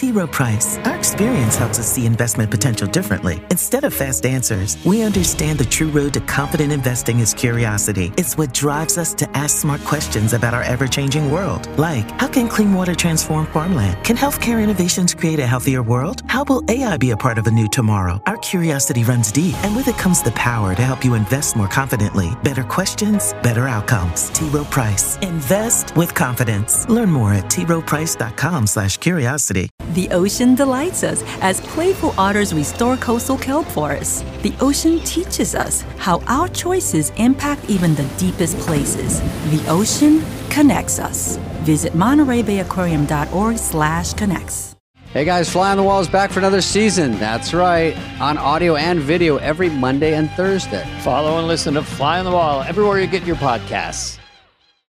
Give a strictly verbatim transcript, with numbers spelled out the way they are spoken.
T. Rowe Price, our experience helps us see investment potential differently. Instead of fast answers, we understand the true road to confident investing is curiosity. It's what drives us to ask smart questions about our ever-changing world. Like, how can clean water transform farmland? Can healthcare innovations create a healthier world? How will A I be a part of a new tomorrow? Our curiosity runs deep, and with it comes the power to help you invest more confidently. Better questions, better outcomes. T. Rowe Price. Invest with confidence. Learn more at t rowe price dot com slash curiosity. The ocean delights us as playful otters restore coastal kelp forests. The ocean teaches us how our choices impact even the deepest places. The ocean connects us. Visit Monterey Bay Aquarium dot org slash connects. Hey guys, Fly on the Wall is back for another season. That's right, on audio and video every Monday and Thursday. Follow and listen to Fly on the Wall everywhere you get your podcasts.